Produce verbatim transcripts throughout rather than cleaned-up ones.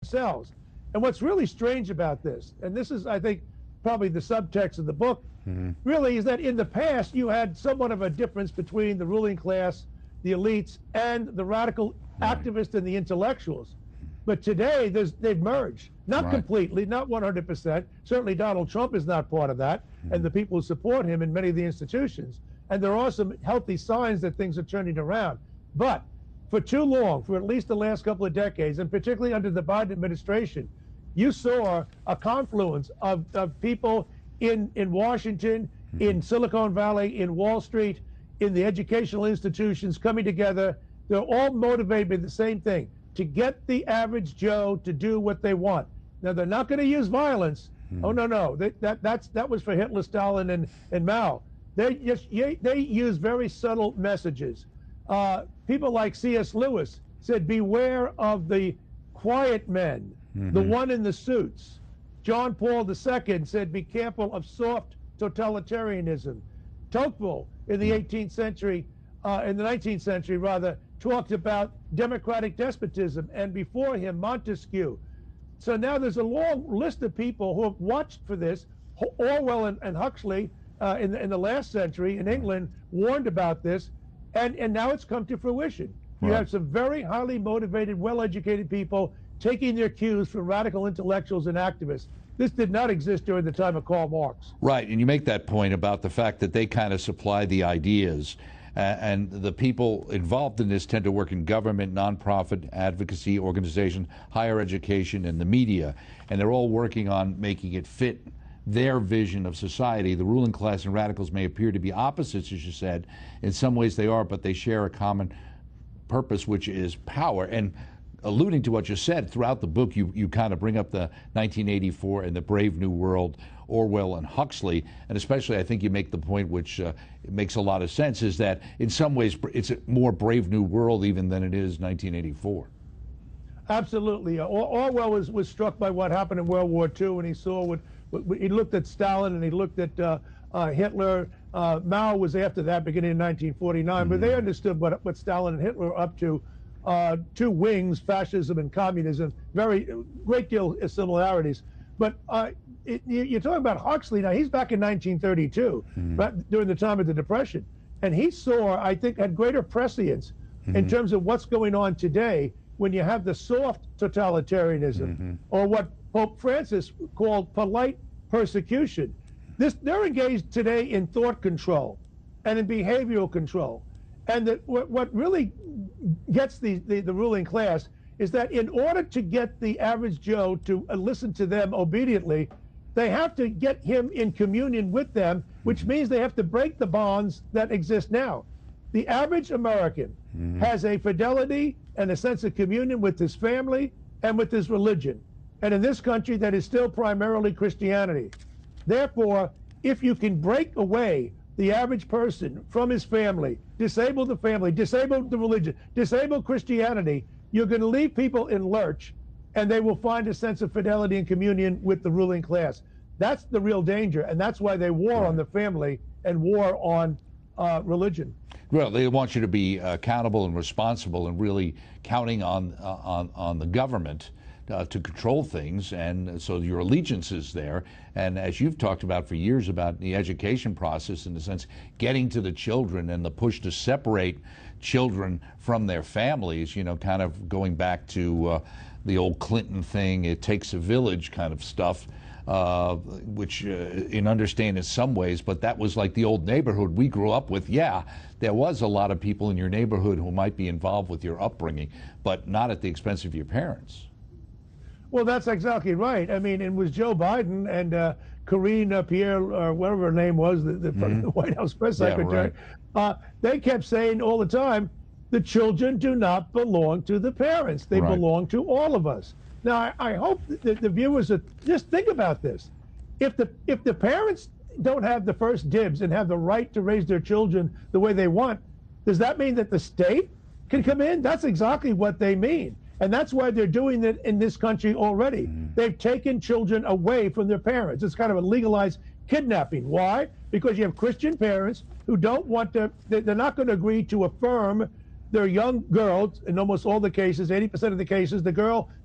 themselves. And what's really strange about this, and this is, I think, probably the subtext of the book, mm-hmm. really, is that in the past you had somewhat of a difference between the ruling class, the elites, and the radical right. activists and the intellectuals. But today, there's, they've merged. Not right. completely, not one hundred percent. Certainly Donald Trump is not part of that, mm-hmm. and the people who support him in many of the institutions. And there are some healthy signs that things are turning around. But for too long, for at least the last couple of decades, and particularly under the Biden administration, you saw a confluence of, of people in, in Washington, mm-hmm. in Silicon Valley, in Wall Street, in the educational institutions coming together. They're all motivated by the same thing, to get the average Joe to do what they want. Now, they're not going to use violence. Mm-hmm. Oh, no, no. They, that, that's, that was for Hitler, Stalin, and, and Mao. They, just, they use very subtle messages. Uh, people like C S Lewis said, beware of the quiet men, mm-hmm. the one in the suits. John Paul the Second said, be careful of soft totalitarianism. Tocqueville in the eighteenth century, uh, in the nineteenth century rather, talked about democratic despotism, and before him, Montesquieu. So now there's a long list of people who have watched for this. Orwell and, and Huxley uh, in, the, in the last century in England warned about this, and, and now it's come to fruition. You right. have some very highly motivated, well-educated people taking their cues from radical intellectuals and activists. This did not exist during the time of Karl Marx. Right, and you make that point about the fact that they kind of supply the ideas. Uh, and the people involved in this tend to work in government, nonprofit, advocacy organization, higher education, and the media. And they're all working on making it fit their vision of society. The ruling class and radicals may appear to be opposites, as you said. In some ways they are, but they share a common purpose, which is power. And alluding to what you said, throughout the book, you, you kind of bring up the nineteen eighty-four and the Brave New World, Orwell and Huxley, and especially I think you make the point, which uh, makes a lot of sense, is that in some ways it's a more Brave New World even than it is nineteen eighty-four. Absolutely. Uh, Orwell was, was struck by what happened in World War Two, and he saw what, what he looked at Stalin and he looked at uh, uh, Hitler. Uh, Mao was after that, beginning in nineteen forty-nine, mm-hmm. but they understood what, what Stalin and Hitler were up to. Uh, two wings, fascism and communism, very great deal of similarities. But uh, it, you're talking about Huxley now. He's back in nineteen thirty-two, mm-hmm. right, during the time of the Depression, and he saw, I think, had greater prescience mm-hmm. in terms of what's going on today when you have the soft totalitarianism, mm-hmm. or what Pope Francis called polite persecution. This, they're engaged today in thought control and in behavioral control. And the, what, what really gets the, the, the ruling class is that in order to get the average Joe to uh, listen to them obediently, they have to get him in communion with them, which means they have to break the bonds that exist now. The average American mm-hmm. has a fidelity and a sense of communion with his family and with his religion. And in this country, that is still primarily Christianity. Therefore, if you can break away the average person from his family, disable the family, disable the religion, disable Christianity, you're going to leave people in lurch, and they will find a sense of fidelity and communion with the ruling class. That's the real danger, and that's why they war on the family and war on uh, religion. Well, they want you to be accountable and responsible and really counting on uh, on on the government Uh, to control things, and so your allegiance is there. And as you've talked about for years about the education process, in the sense getting to the children and the push to separate children from their families, you know, kind of going back to uh, the old Clinton thing, it takes a village kind of stuff, uh, which uh, in understand in some ways, but that was like the old neighborhood we grew up with. Yeah, there was a lot of people in your neighborhood who might be involved with your upbringing, but not at the expense of your parents. Well, that's exactly right. I mean, it was Joe Biden and uh, Karine uh, Pierre, or whatever her name was, the, the, mm-hmm. the White House press secretary. Yeah, right. uh, they kept saying all the time, the children do not belong to the parents. They right. belong to all of us. Now, I, I hope that the viewers are, just think about this. If the if the parents don't have the first dibs and have the right to raise their children the way they want, does that mean that the state can come in? That's exactly what they mean. And that's why they're doing it in this country already. Mm. They've taken children away from their parents. It's kind of a legalized kidnapping. Why? Because you have Christian parents who don't want to, they're not going to agree to affirm their young girls, in almost all the cases, eighty percent of the cases, the girl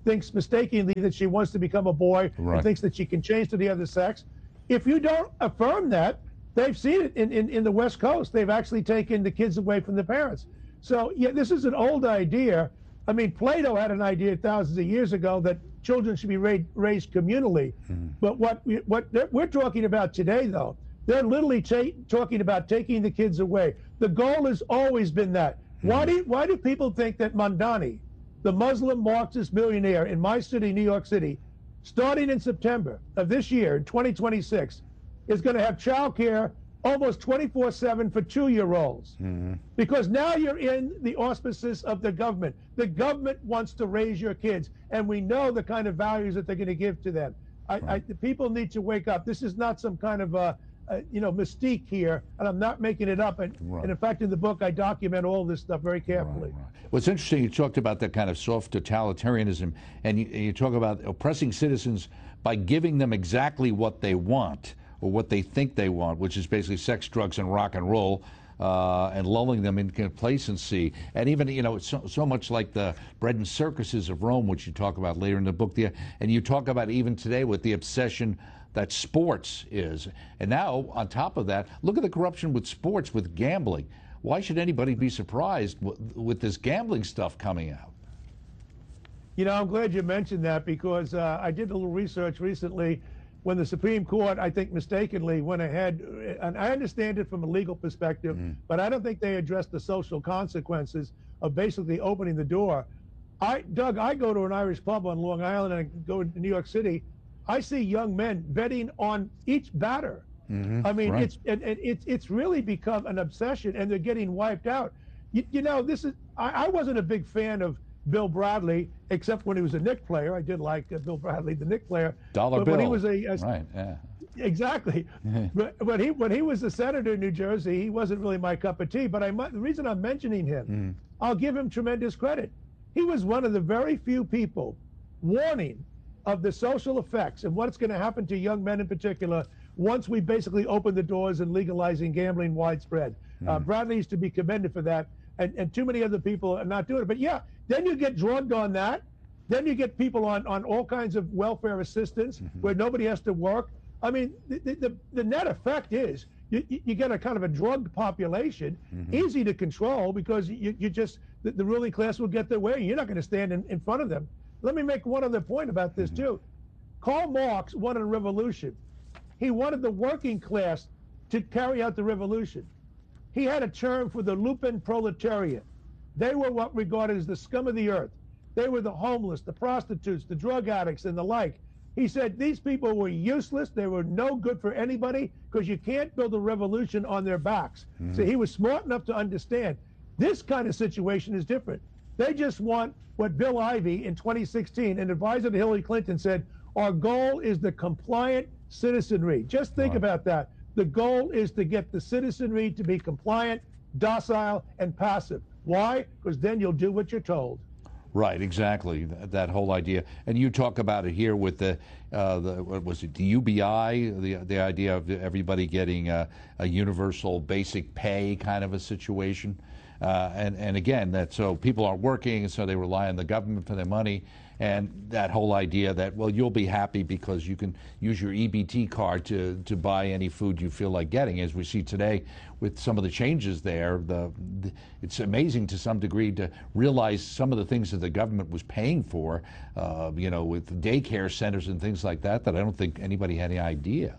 thinks mistakenly that she wants to become a boy Right. and thinks that she can change to the other sex. If you don't affirm that, they've seen it in, in, in the West Coast. They've actually taken the kids away from the parents. So, yeah, this is an old idea. I mean, Plato had an idea thousands of years ago that children should be ra- raised communally. Mm-hmm. But what, we, what we're talking about today, though, they're literally ta- talking about taking the kids away. The goal has always been that. Mm-hmm. Why do why do people think that Mamdani, the Muslim Marxist millionaire in my city, New York City, starting in September of this year, in twenty twenty-six, is going to have child care almost twenty-four seven for two-year-olds? Mm-hmm. Because now you're in the auspices of the government. The government wants to raise your kids, and we know the kind of values that they're going to give to them. I, right. I, the people need to wake up. This is not some kind of a, a you know mystique here, and I'm not making it up. And, right. and in fact, in the book, I document all this stuff very carefully. Right, right. Well, it's interesting. You talked about that kind of soft totalitarianism, and you, you talk about oppressing citizens by giving them exactly what they want, or what they think they want, which is basically sex, drugs, and rock and roll, uh, and lulling them in complacency. And even, you know, it's so, so much like the bread and circuses of Rome, which you talk about later in the book. The, and you talk about even today with the obsession that sports is. And now, on top of that, look at the corruption with sports, with gambling. Why should anybody be surprised w- with this gambling stuff coming out? You know, I'm glad you mentioned that, because uh, I did a little research recently when the Supreme Court, I think mistakenly, went ahead, and I understand it from a legal perspective, mm. but I don't think they addressed the social consequences of basically opening the door. I, Doug, I go to an Irish pub on Long Island and I go to New York City. I see young men betting on each batter. Mm-hmm. I mean, right. it's and, and it's it's really become an obsession, and they're getting wiped out. You, you know, this is I, I wasn't a big fan of Bill Bradley, except when he was a Knick player. I did like uh, Bill Bradley, the Knick player. Dollar but bill. When he was a, a right, yeah. Exactly. But when he when he was a senator in New Jersey, he wasn't really my cup of tea. But I the reason I'm mentioning him, mm. I'll give him tremendous credit. He was one of the very few people warning of the social effects and what's going to happen to young men in particular once we basically open the doors and legalizing gambling widespread. Mm. Uh, Bradley is to be commended for that, and, and too many other people are not doing it. But yeah, then you get drugged on that. Then you get people on, on all kinds of welfare assistance mm-hmm. where nobody has to work. I mean, the, the, the net effect is you, you get a kind of a drugged population, mm-hmm. easy to control because you, you just, the, the ruling class will get their way. You're not going to stand in, in front of them. Let me make one other point about this, mm-hmm. too. Karl Marx wanted a revolution. He wanted the working class to carry out the revolution. He had a term for the lumpen proletariat. They were what regarded as the scum of the earth. They were the homeless, the prostitutes, the drug addicts, and the like. He said these people were useless. They were no good for anybody because you can't build a revolution on their backs. Mm-hmm. So he was smart enough to understand this kind of situation is different. They just want what Bill Ivey in twenty sixteen, an advisor to Hillary Clinton, said, our goal is the compliant citizenry. Just think right. about that. The goal is to get the citizenry to be compliant, docile, and passive. Why? Because then you'll do what you're told. Right, exactly. That, that whole idea, and you talk about it here with the, uh, the what was it, the U B I, the the idea of everybody getting a, a universal basic pay kind of a situation, uh, and and again that so people aren't working, and so they rely on the government for their money, and that whole idea that well you'll be happy because you can use your E B T card to to buy any food you feel like getting, as we see today with some of the changes there. The, the it's amazing to some degree to realize some of the things that the government was paying for, uh, you know, with daycare centers and things like that, that I don't think anybody had any idea.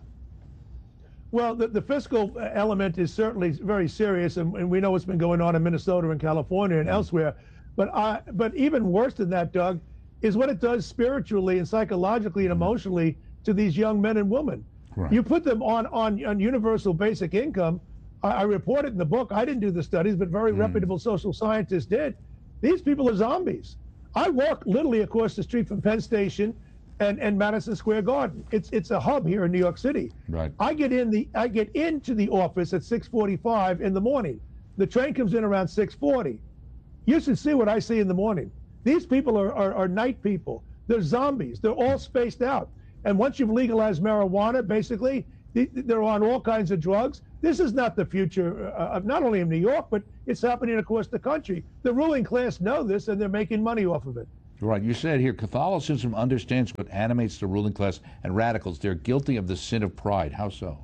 Well, the, the fiscal element is certainly very serious, and, and we know what's been going on in Minnesota and California and mm. elsewhere. But I, but even worse than that, Doug, is what it does spiritually and psychologically and emotionally to these young men and women. Right. You put them on, on, on universal basic income. I, I report it in the book. I didn't do the studies, but very mm. reputable social scientists did. These people are zombies. I walk literally across the street from Penn Station and, and Madison Square Garden. It's it's a hub here in New York City. Right. I get in the I get into the office at six forty-five in the morning. The train comes in around six forty. You should see what I see in the morning. These people are, are, are night people. They're zombies. They're all spaced out. And once you've legalized marijuana, basically, they're on all kinds of drugs. This is not the future of not only in New York, but it's happening across the country. The ruling class know this, and they're making money off of it. Right. You said here Catholicism understands what animates the ruling class and radicals. They're guilty of the sin of pride. How so?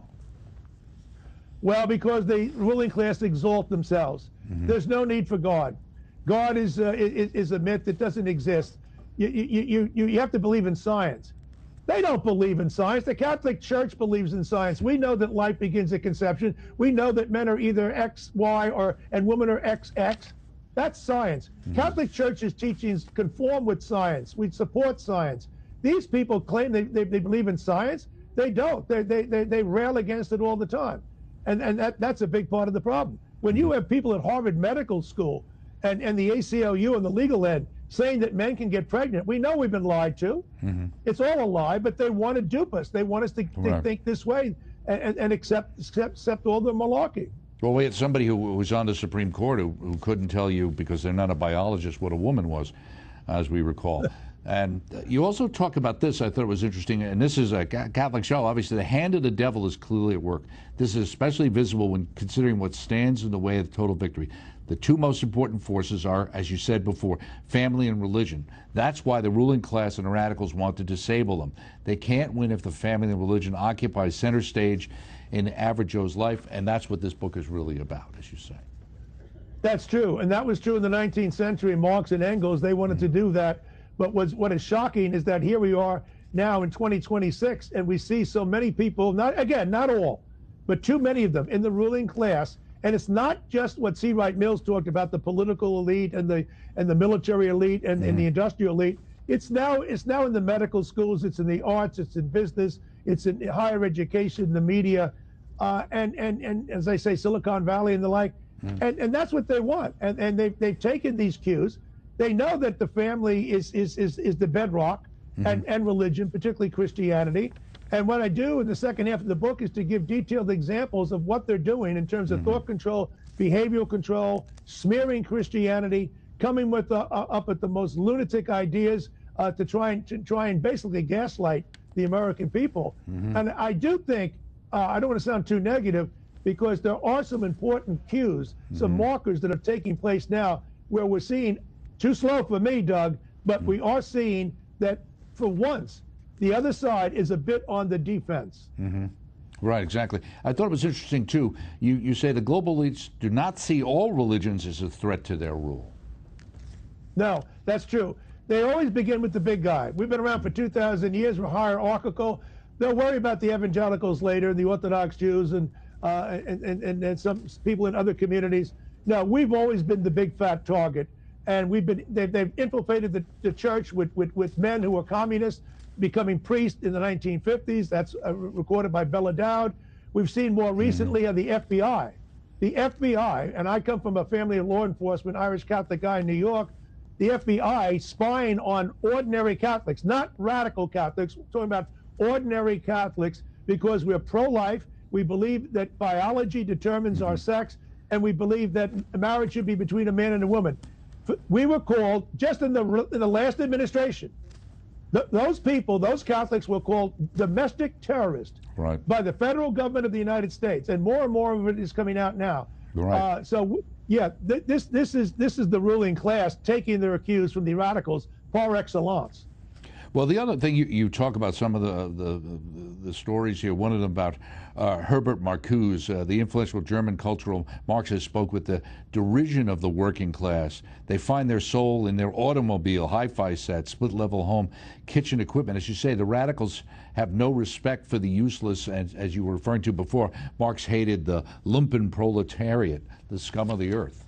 Well, because the ruling class exalt themselves. Mm-hmm. There's no need for God. God is, uh, is is a myth that doesn't exist. You, you, you, you have to believe in science. They don't believe in science. The Catholic Church believes in science. We know that life begins at conception. We know that men are either X, Y, or and women are X, X. That's science. Mm-hmm. Catholic Church's teachings conform with science. We support science. These people claim they, they, they believe in science. They don't. They, they, they, they rail against it all the time. And, and that, that's a big part of the problem. When you have people at Harvard Medical School and, and the A C L U and the legal ed saying that men can get pregnant, we know we've been lied to. Mm-hmm. It's all a lie, but they want to dupe us. They want us to, right. to think this way and, and accept, accept accept all the malarkey. Well, we had somebody who was on the Supreme Court who, who couldn't tell you, because they're not a biologist, what a woman was, as we recall. And you also talk about this, I thought it was interesting, and this is a Catholic show. Obviously, the hand of the devil is clearly at work. This is especially visible when considering what stands in the way of total victory. The two most important forces are, as you said before, family and religion. That's why the ruling class and the radicals want to disable them. They can't win if the family and religion occupy center stage in average Joe's life, and that's what this book is really about, as you say. That's true, and that was true in the nineteenth century. Marx and Engels, they wanted mm-hmm. to do that. But what's, what is shocking is that here we are now in twenty twenty-six, and we see so many people, not again, not all, but too many of them in the ruling class. And it's not just what C. Wright Mills talked about, the political elite and the and the military elite and, mm-hmm. and the industrial elite. It's now it's now in the medical schools, it's in the arts, it's in business, it's in higher education, the media, uh, and, and, and as I say, Silicon Valley and the like. Mm-hmm. And, and that's what they want. And, and they've, they've taken these cues. They know that the family is is is, is the bedrock, mm-hmm. and, and religion, particularly Christianity. And what I do in the second half of the book is to give detailed examples of what they're doing in terms of mm-hmm. thought control, behavioral control, smearing Christianity, coming with uh, uh, up at the most lunatic ideas uh, to try and to try and basically gaslight the American people. Mm-hmm. And I do think uh, I don't want to sound too negative, because there are some important cues, mm-hmm. some markers that are taking place now where we're seeing. Too slow for me, Doug, but mm-hmm. we are seeing that for once, the other side is a bit on the defense. Mm-hmm. Right, exactly. I thought it was interesting, too. You, you say the global elites do not see all religions as a threat to their rule. No, that's true. They always begin with the big guy. We've been around for two thousand years. We're hierarchical. They'll worry about the evangelicals later, the Orthodox Jews, and, uh, and, and, and, and some people in other communities. No, we've always been the big fat target. And we've been, they've, they've infiltrated the, the church with, with, with men who were communists, becoming priests in the nineteen fifties. That's uh, recorded by Bella Dowd. We've seen more recently of mm-hmm. the F B I. The F B I, and I come from a family of law enforcement, Irish Catholic guy in New York, the F B I spying on ordinary Catholics, not radical Catholics. We're talking about ordinary Catholics, because we're pro-life. We believe that biology determines mm-hmm. our sex, and we believe that marriage should be between a man and a woman. We were called, just in the in the last administration, th those people, those Catholics were called domestic terrorists right. by the federal government of the United States, and more and more of it is coming out now. Right. Uh, so, yeah, th this this is this is the ruling class taking their cues from the radicals par excellence. Well, the other thing, you, you talk about some of the, the, the stories here, one of them about uh, Herbert Marcuse, uh, the influential German cultural Marxist, spoke with the derision of the working class. They find their soul in their automobile, hi-fi set, split-level home, kitchen equipment. As you say, the radicals have no respect for the useless, and as you were referring to before, Marx hated the lumpen proletariat, the scum of the earth.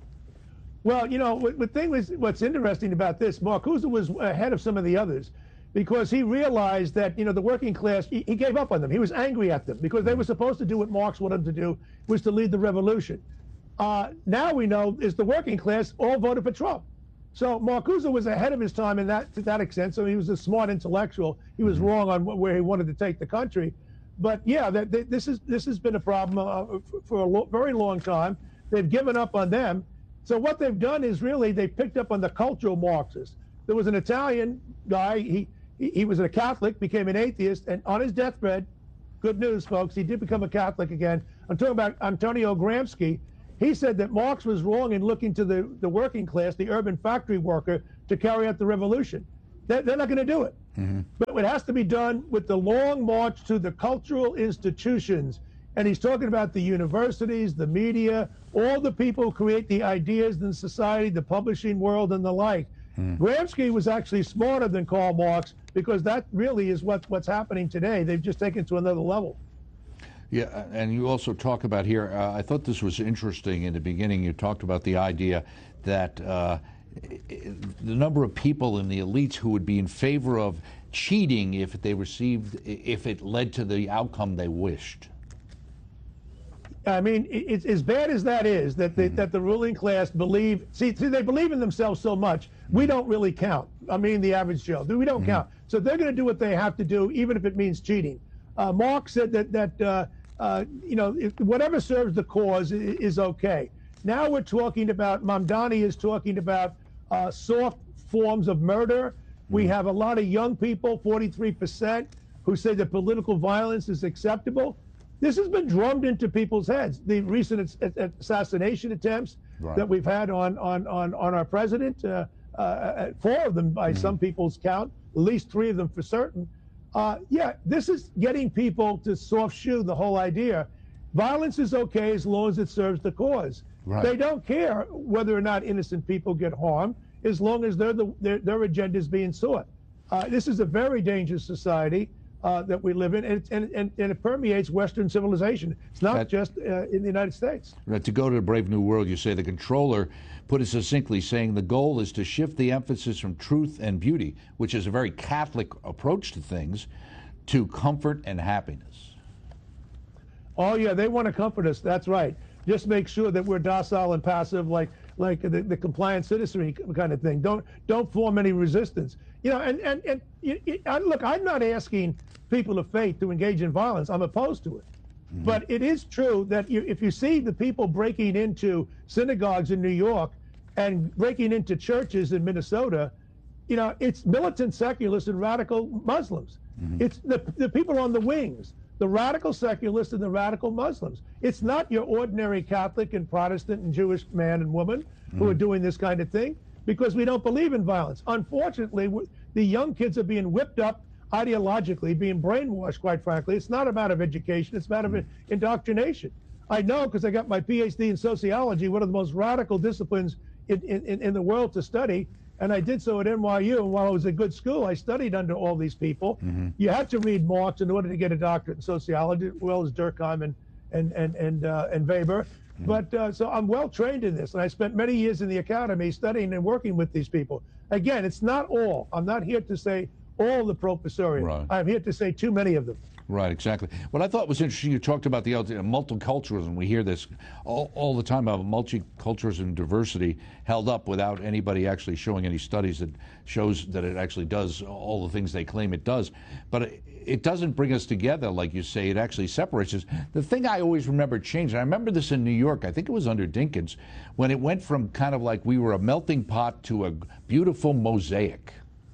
Well, you know, the thing was, what's interesting about this, Marcuse was ahead of some of the others, because he realized that, you know, the working class, he, he gave up on them. He was angry at them because they were supposed to do what Marx wanted them to do, was to lead the revolution. Uh, now we know is the working class all voted for Trump. So Marcuse was ahead of his time in that, to that extent. So he was a smart intellectual. He was wrong on where he wanted to take the country. But yeah, that, that, this is this has been a problem uh, for, for a lo very long time. They've given up on them. So what they've done is really they picked up on the cultural Marxists. There was an Italian guy, he, he, he was a Catholic, became an atheist, and on his deathbed, good news, folks, he did become a Catholic again. I'm talking about Antonio Gramsci. He said that Marx was wrong in looking to the, the working class, the urban factory worker, to carry out the revolution. They're, they're not going to do it. Mm-hmm. But it has to be done with the long march to the cultural institutions. And he's talking about the universities, the media, all the people who create the ideas in society, the publishing world, and the like. Mm. Gramsci was actually smarter than Karl Marx, because that really is what, what's happening today. They've just taken it to another level. Yeah, and you also talk about here, uh, I thought this was interesting in the beginning, you talked about the idea that uh, the number of people in the elites who would be in favor of cheating if they received, if it led to the outcome they wished. I mean, it's as bad as that is, that the, mm-hmm. that the ruling class believe, see, see, they believe in themselves so much, we don't really count. I mean, the average Joe, we don't mm-hmm. count. So they're going to do what they have to do, even if it means cheating. Uh, Marx said that, that uh, uh, you know, if, whatever serves the cause is, is okay. Now we're talking about, Mamdani is talking about uh, soft forms of murder. Mm-hmm. We have a lot of young people, forty-three percent, who say that political violence is acceptable. This has been drummed into people's heads. The recent assassination attempts right. that we've had on on on, on our president, uh, uh, four of them by mm-hmm. some people's count, at least three of them for certain. Uh, yeah, this is getting people to soft shoe the whole idea. Violence is okay as long as it serves the cause. Right. They don't care whether or not innocent people get harmed, as long as they're the, their, their agenda is being sought. Uh, this is a very dangerous society. Uh, that we live in, and, and, and, and it permeates Western civilization. It's not that, just uh, in the United States. To go to the Brave New World, you say the controller put it succinctly, saying the goal is to shift the emphasis from truth and beauty, which is a very Catholic approach to things, to comfort and happiness. Oh, yeah, they want to comfort us. That's right. Just make sure that we're docile and passive, like like the, the compliant citizenry kind of thing. Don't don't form any resistance. You know, and and and you, you, I, look, I'm not asking people of faith to engage in violence. I'm opposed to it. Mm-hmm. But it is true that you, if you see the people breaking into synagogues in New York and breaking into churches in Minnesota, you know, it's militant secularists and radical Muslims. Mm-hmm. It's the the people on the wings, the radical secularists and the radical Muslims. It's not your ordinary Catholic and Protestant and Jewish man and woman mm-hmm. who are doing this kind of thing, because we don't believe in violence. Unfortunately, the young kids are being whipped up ideologically, being brainwashed, quite frankly. It's not a matter of education, it's a matter mm-hmm. of indoctrination. I know, because I got my P H D in sociology, one of the most radical disciplines in, in, in the world to study, and I did so at N Y U. And while I was at good school, I studied under all these people. Mm-hmm. You had to read Marx in order to get a doctorate in sociology, as well as Durkheim and and and and, uh, and Weber. Mm-hmm. But uh, so I'm well trained in this, and I spent many years in the academy studying and working with these people. Again, it's not all. I'm not here to say all the professoriate. Right. I'm here to say too many of them. Right, exactly. What I thought was interesting, you talked about the multiculturalism. We hear this all, all the time about multiculturalism and diversity held up without anybody actually showing any studies that shows that it actually does all the things they claim it does. But it, it doesn't bring us together, like you say. It actually separates us. The thing I always remember changing, I remember this in New York, I think it was under Dinkins, when it went from kind of like we were a melting pot to a beautiful mosaic.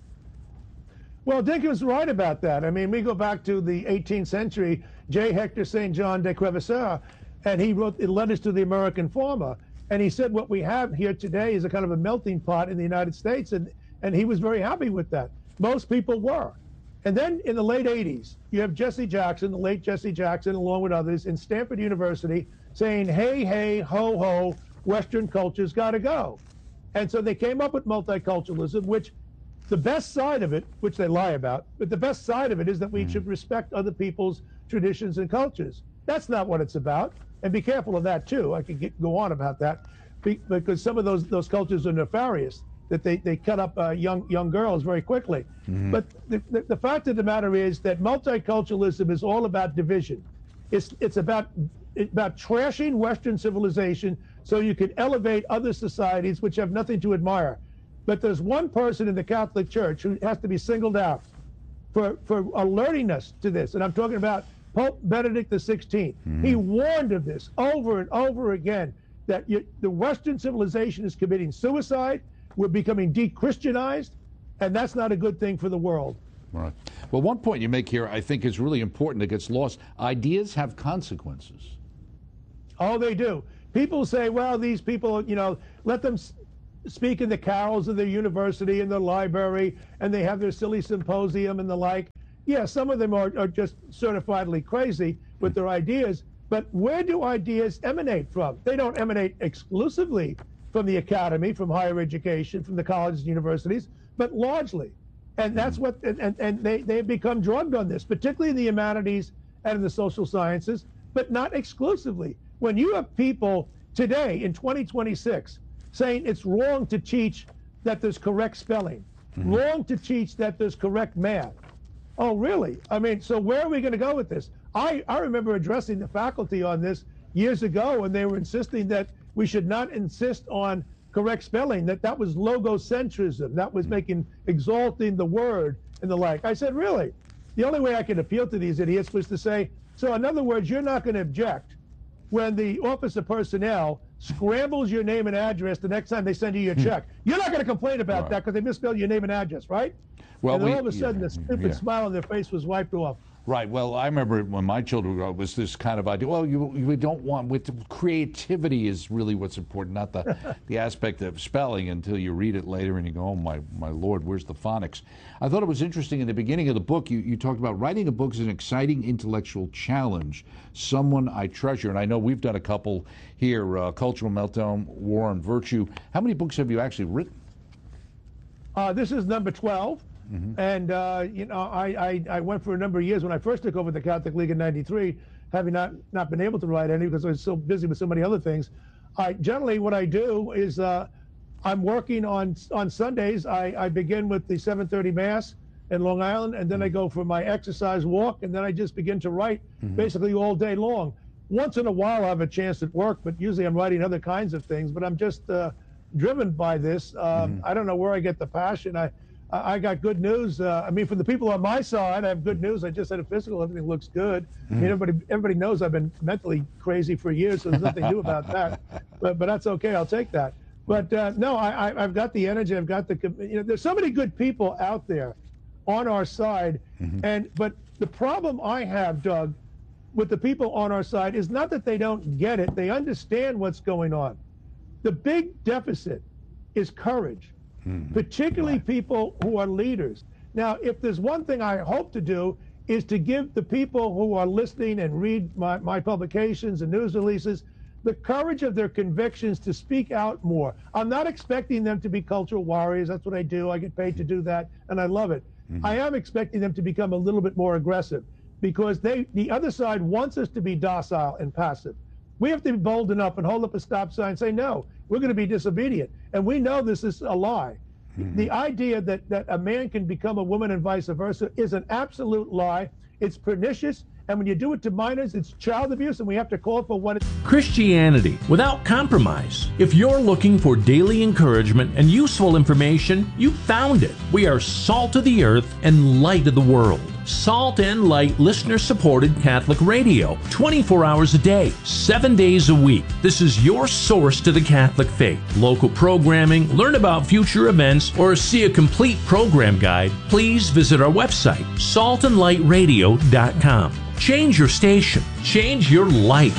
Well, Dinkins was right about that. I mean, we go back to the eighteenth century, J. Hector Saint John de Quevesaire, and he wrote letters to the American farmer. And he said what we have here today is a kind of a melting pot in the United States, and, and he was very happy with that. Most people were. And then in the late eighties, you have Jesse Jackson, the late Jesse Jackson, along with others, in Stanford University, saying, hey, hey, ho, ho, Western culture's got to go. And so they came up with multiculturalism, which the best side of it, which they lie about, but the best side of it is that we mm. should respect other people's traditions and cultures. That's not what it's about. And be careful of that, too. I could get, go on about that, because some of those those cultures are nefarious, that they, they cut up uh, young young girls very quickly. Mm-hmm. But the, the, the fact of the matter is that multiculturalism is all about division. It's, it's about, it's about trashing Western civilization so you can elevate other societies which have nothing to admire. But there's one person in the Catholic Church who has to be singled out for, for alerting us to this. And I'm talking about Pope Benedict the sixteenth. Mm-hmm. He warned of this over and over again, that you, the Western civilization is committing suicide. We're becoming de-Christianized, and that's not a good thing for the world. Right. Well, one point you make here I think is really important that gets lost. Ideas have consequences. Oh, they do. People say, well, these people, you know, let them... speak in the carols of their university and their library, and they have their silly symposium and the like. Yeah, some of them are, are just certifiedly crazy with their ideas, but where do ideas emanate from? They don't emanate exclusively from the academy, from higher education, from the colleges and universities, but largely. And that's what, and, and they, they become drugged on this, particularly in the humanities and in the social sciences, but not exclusively. When you have people today in twenty twenty-six saying it's wrong to teach that there's correct spelling, mm-hmm. wrong to teach that there's correct math. Oh, really? I mean, so where are we going to go with this? I, I remember addressing the faculty on this years ago, and they were insisting that we should not insist on correct spelling, that that was logocentrism, that was making, exalting the word and the like. I said, really? The only way I could appeal to these idiots was to say, so in other words, you're not going to object when the Office of Personnel scrambles your name and address the next time they send you your check. You're not going to complain about right. that because they misspelled your name and address, right? Well, and then we, all of a sudden, yeah, the stupid yeah. smile on their face was wiped off. Right. Well, I remember when my children grew up, it was this kind of idea. Well, you you don't want with creativity is really what's important, not the the aspect of spelling until you read it later and you go, oh my my Lord, where's the phonics? I thought it was interesting in the beginning of the book. You you talked about writing a book is an exciting intellectual challenge. Someone I treasure, and I know we've done a couple here. Uh, Cultural Meltdown, War on Virtue. How many books have you actually written? Uh, this is number twelve. Mm-hmm. And, uh, you know, I, I, I went for a number of years when I first took over the Catholic League in ninety-three, having not, not been able to write any because I was so busy with so many other things. I generally what I do is uh, I'm working on on Sundays. I, I begin with the seven thirty Mass in Long Island, and then mm-hmm. I go for my exercise walk, and then I just begin to write mm-hmm. basically all day long. Once in a while I have a chance at work, but usually I'm writing other kinds of things. But I'm just uh, driven by this. Um, mm-hmm. I don't know where I get the passion. I I got good news. Uh, I mean, for the people on my side, I have good news. I just had a physical. Everything looks good. Mm. I mean, everybody everybody knows I've been mentally crazy for years, so there's nothing new about that. But but that's okay. I'll take that. But uh, no, I, I, I've got the energy. I've got the, you know, there's so many good people out there on our side. Mm-hmm. And but the problem I have, Doug, with the people on our side is not that they don't get it. They understand what's going on. The big deficit is courage. Mm-hmm. Particularly right. people who are leaders. Now, if there's one thing I hope to do is to give the people who are listening and read my, my publications and news releases the courage of their convictions to speak out more. I'm not expecting them to be cultural warriors. That's what I do. I get paid to do that, and I love it. Mm-hmm. I am expecting them to become a little bit more aggressive because they, the other side wants us to be docile and passive. We have to be bold enough and hold up a stop sign and say, no, we're going to be disobedient. And we know this is a lie. Mm-hmm. The idea that, that a man can become a woman and vice versa is an absolute lie. It's pernicious. And when you do it to minors, it's child abuse, and we have to call it for what it is. Christianity without compromise. If you're looking for daily encouragement and useful information, you found it. We are salt of the earth and light of the world. Salt and Light listener-supported Catholic radio, twenty-four hours a day, seven days a week. This is your source to the Catholic faith. Local programming, learn about future events, or see a complete program guide, please visit our website, salt and light radio dot com. Change your station. Change your life.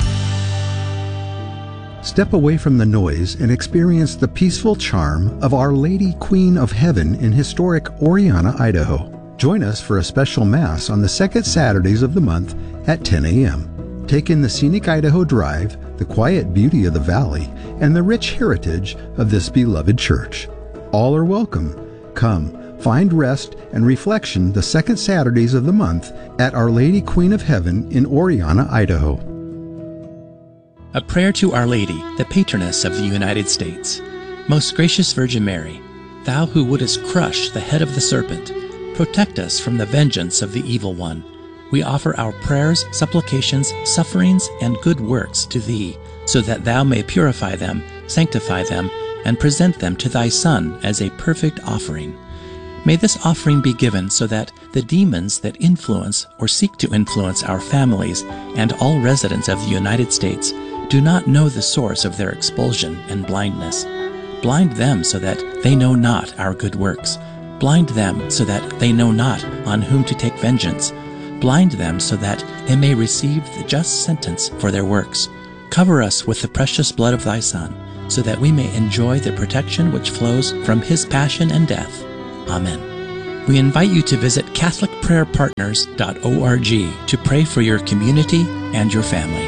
Step away from the noise and experience the peaceful charm of Our Lady Queen of Heaven in historic Oriana, Idaho. Join us for a special Mass on the second Saturdays of the month at ten a.m. Take in the scenic Idaho Drive, the quiet beauty of the valley, and the rich heritage of this beloved church. All are welcome. Come, find rest and reflection the second Saturdays of the month at Our Lady Queen of Heaven in Oriana, Idaho. A prayer to Our Lady, the patroness of the United States. Most gracious Virgin Mary, thou who wouldest crush the head of the serpent, protect us from the vengeance of the evil one. We offer our prayers, supplications, sufferings, and good works to thee, so that thou may purify them, sanctify them, and present them to thy Son as a perfect offering. May this offering be given so that the demons that influence or seek to influence our families and all residents of the United States do not know the source of their expulsion and blindness. Blind them so that they know not our good works. Blind them so that they know not on whom to take vengeance. Blind them so that they may receive the just sentence for their works. Cover us with the precious blood of thy Son, so that we may enjoy the protection which flows from his passion and death. Amen. We invite you to visit catholic prayer partners dot org to pray for your community and your family.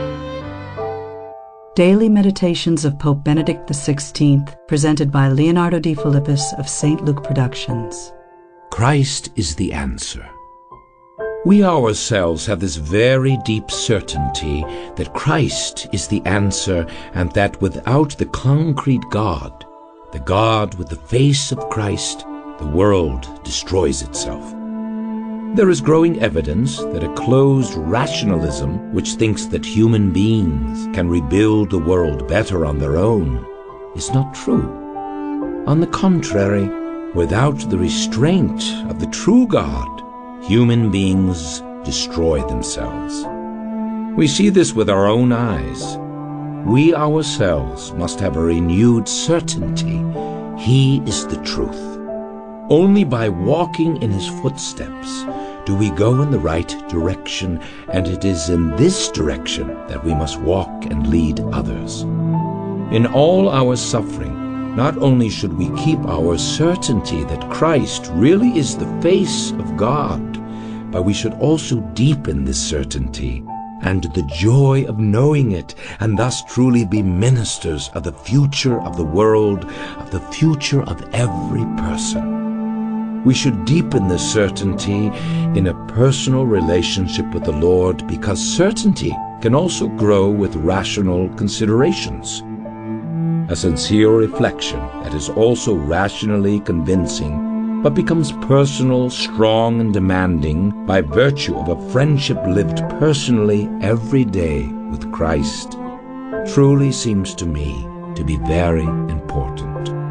Daily Meditations of Pope Benedict the sixteenth, presented by Leonardo Di Philippis of Saint Luke Productions. Christ is the answer. We ourselves have this very deep certainty that Christ is the answer, and that without the concrete God, the God with the face of Christ, the world destroys itself. There is growing evidence that a closed rationalism, which thinks that human beings can rebuild the world better on their own, is not true. On the contrary, without the restraint of the true God, human beings destroy themselves. We see this with our own eyes. We ourselves must have a renewed certainty. He is the truth. Only by walking in his footsteps do we go in the right direction, and it is in this direction that we must walk and lead others. In all our suffering, not only should we keep our certainty that Christ really is the face of God, but we should also deepen this certainty and the joy of knowing it, and thus truly be ministers of the future of the world, of the future of every person. We should deepen this certainty in a personal relationship with the Lord, because certainty can also grow with rational considerations. A sincere reflection that is also rationally convincing, but becomes personal, strong, and demanding by virtue of a friendship lived personally every day with Christ, truly seems to me to be very important.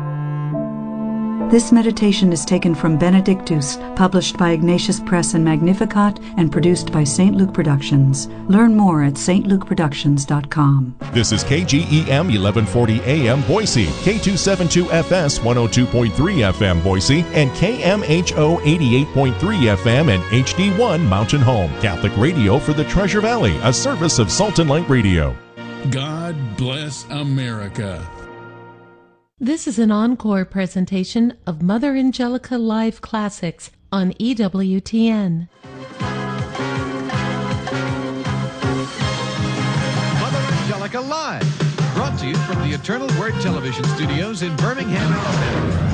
This meditation is taken from Benedictus, published by Ignatius Press and Magnificat, and produced by Saint Luke Productions. Learn more at saint luke productions dot com. This is K G E M eleven forty A M Boise, K two seventy-two F S one oh two point three F M Boise, and K M H O eighty-eight point three F M and H D one Mountain Home. Catholic radio for the Treasure Valley, a service of Salt and Light Radio. God bless America. This is an encore presentation of Mother Angelica Live Classics on E W T N. Mother Angelica Live, brought to you from the Eternal Word Television Studios in Birmingham, Alabama.